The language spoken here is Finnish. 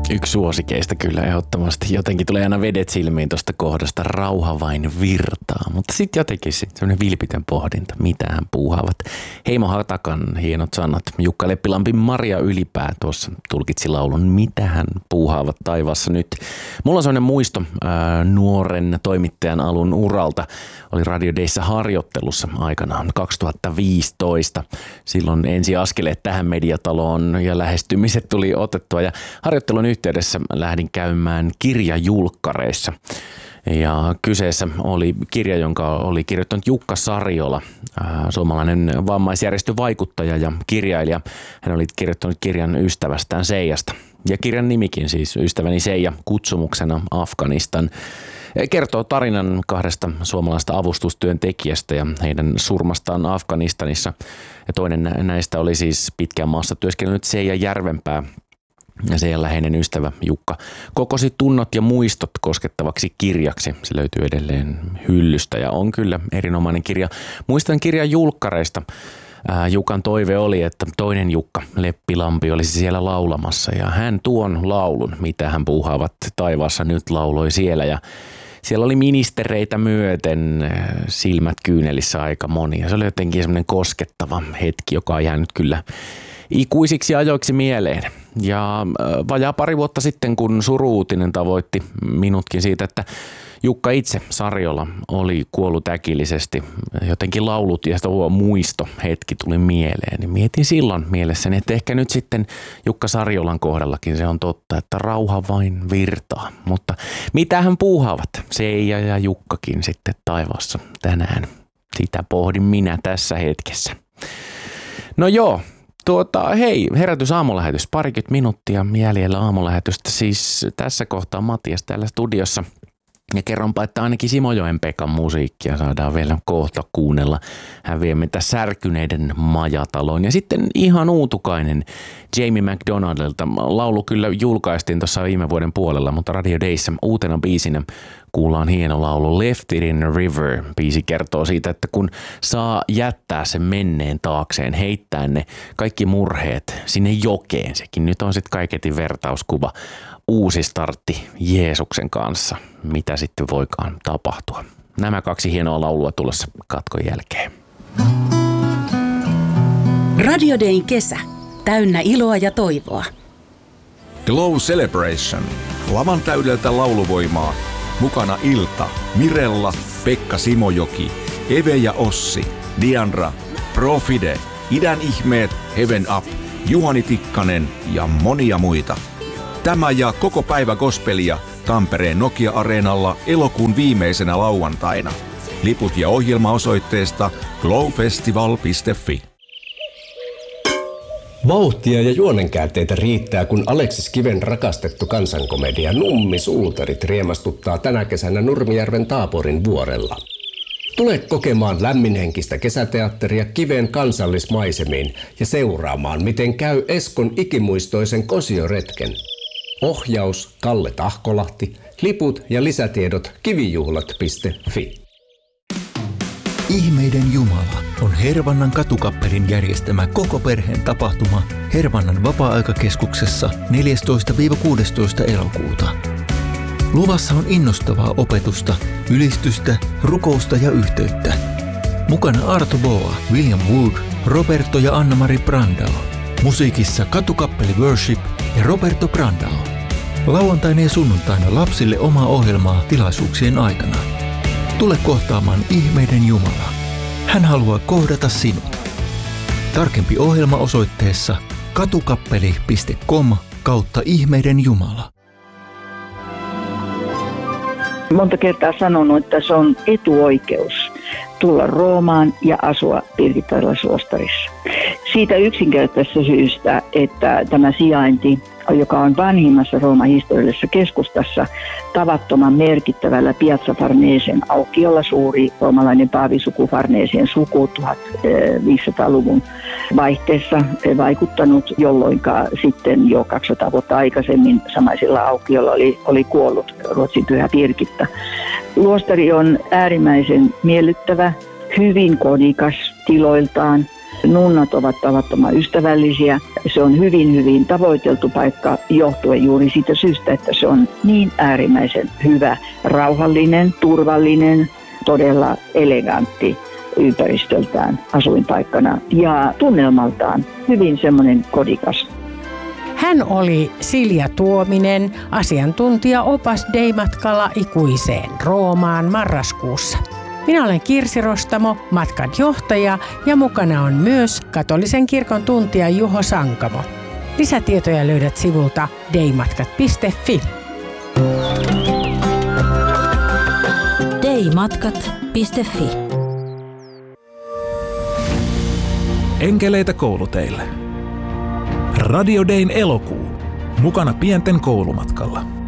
Yksi suosikeista kyllä ehdottomasti. Jotenkin tulee aina vedet silmiin tuosta kohdasta, rauha vain virtaa. Mutta sitten jotenkin semmoinen vilpitön pohdinta, mitä hän puuhaavat. Heimo Hatakan hienot sanat. Jukka Leppilampin Maria Ylipää tuossa tulkitsi laulun, mitä hän puuhaavat taivaassa nyt. Mulla on semmoinen muisto nuoren toimittajan alun uralta. Oli Radio Dayssä harjoittelussa aikanaan 2015. Silloin ensi askeleet tähän mediataloon ja lähestymiset tuli otettua ja harjoittelun yhteydessä lähdin käymään kirjajulkkareissa. Ja kyseessä oli kirja, jonka oli kirjoittanut Jukka Sariola, suomalainen vammaisjärjestövaikuttaja ja kirjailija. Hän oli kirjoittanut kirjan ystävästään Seijasta. Ja kirjan nimikin siis Ystäväni Seija kutsumuksena Afganistan. Kertoo tarinan kahdesta suomalaista avustustyöntekijästä ja heidän surmastaan Afganistanissa. Ja toinen näistä oli siis pitkään maassa työskennellyt Seija Järvenpää. Ja Seijan läheinen ystävä Jukka kokosi tunnot ja muistot koskettavaksi kirjaksi. Se löytyy edelleen hyllystä ja on kyllä erinomainen kirja. Muistan kirjan julkkareista. Jukan toive oli, että toinen Jukka Leppilampi olisi siellä laulamassa ja hän tuon laulun, mitä hän puuhaavat taivaassa nyt, lauloi siellä ja siellä oli ministereitä myöten, silmät kyynelissä aika moni ja se oli jotenkin semmoinen koskettava hetki, joka on jäänyt kyllä ikuisiksi ajoiksi mieleen. Ja vajaa pari vuotta sitten, kun suru-uutinen tavoitti minutkin siitä, että Jukka itse, Sariola, oli kuollut äkillisesti. Jotenkin laulut ja muisto hetki tuli mieleen. Niin mietin silloin mielessäni, että ehkä nyt sitten Jukka Sariolan kohdallakin se on totta, että rauha vain virtaa. Mutta mitä hän puuhaavat, Seija ja Jukkakin sitten taivaassa tänään? Sitä pohdin minä tässä hetkessä. No joo. Hei, herätys aamulähetys, 20 minuuttia jäljellä aamulähetystä. Siis tässä kohtaa Matias täällä studiossa. Ja kerronpa, että ainakin Simojoen Pekan musiikkia saadaan vielä kohta kuunnella. Hän vie meitä Särkyneiden majataloon. Ja sitten ihan uutukainen Jamie McDonaldilta. Laulu kyllä julkaistiin tuossa viime vuoden puolella, mutta Radio Dayssä uutena biisinä kuullaan hieno laulu Left It in the River. Biisi kertoo siitä, että kun saa jättää sen menneen taakseen, heittää ne kaikki murheet sinne jokeen. Sekin nyt on sitten kaiketin vertauskuva. Uusi startti Jeesuksen kanssa. Mitä sitten voikaan tapahtua? Nämä kaksi hienoa laulua tulossa katkon jälkeen. Radio Dayn kesä. Täynnä iloa ja toivoa. Glow Celebration. Lavan täydeltä lauluvoimaa. Mukana Ilta, Mirella, Pekka Simojoki, Eve ja Ossi, Diandra, Profide, Idän ihmeet, Heaven Up, Juhani Tikkanen ja monia muita. Tämä ja koko päivä gospelia Tampereen Nokia-areenalla elokuun viimeisenä lauantaina. Liput ja ohjelma osoitteesta glowfestival.fi. Vauhtia ja juonenkäänteitä riittää, kun Aleksis Kiven rakastettu kansankomedia Nummi-suutarit riemastuttaa tänä kesänä Nurmijärven Taaporin vuorella. Tule kokemaan lämminhenkistä kesäteatteria Kiven kansallismaisemiin ja seuraamaan, miten käy Eskon ikimuistoisen kosioretken. Ohjaus Kalle Tahkolahti, liput ja lisätiedot kivijuhlat.fi. Ihmeiden Jumala on Hervannan katukappelin järjestämä koko perheen tapahtuma Hervannan vapaa-aikakeskuksessa 14-16 elokuuta. Luvassa on innostavaa opetusta, ylistystä, rukousta ja yhteyttä. Mukana Arto Boa, William Wood, Roberto ja Anna-Mari Brandao. Musiikissa Katukappeli Worship ja Roberto Brandao. Lauantaina ja sunnuntaina lapsille omaa ohjelmaa tilaisuuksien aikana. Tule kohtaamaan Ihmeiden Jumala. Hän haluaa kohdata sinut. Tarkempi ohjelma osoitteessa katukappeli.com/Ihmeiden Jumala. Monta kertaa sanonut, että se on etuoikeus tulla Roomaan ja asua Pirkittalaisluostarissa. Siitä yksinkertaisesta syystä, että tämä sijainti, joka on vanhimmassa Rooman historiallisessa keskustassa, tavattoman merkittävällä Piazza Farnesien aukiolla, suuri roomalainen paavisuku Farnesien suku 1500-luvun vaihteessa vaikuttanut, jolloin sitten jo 200 vuotta aikaisemmin samaisella aukiolla oli kuollut Ruotsin pyhä Birgitta. Luostari on äärimmäisen miellyttävä, hyvin kodikas tiloiltaan. Nunnat ovat tavattoman ystävällisiä. Se on hyvin, hyvin tavoiteltu paikka johtuen juuri siitä syystä, että se on niin äärimmäisen hyvä, rauhallinen, turvallinen, todella elegantti ympäristöltään asuinpaikkana ja tunnelmaltaan hyvin semmoinen kodikas. Hän oli Silja Tuominen, asiantuntija-opas Dei-matkalla ikuiseen Roomaan marraskuussa. Minä olen Kirsi Rostamo, matkan johtaja, ja mukana on myös katolisen kirkon tuntija Juho Sankamo. Lisätietoja löydät sivulta deimatkat.fi. deimatkat.fi. Enkeleitä kouluteille. Radio Dayn elokuu. Mukana pienten koulumatkalla.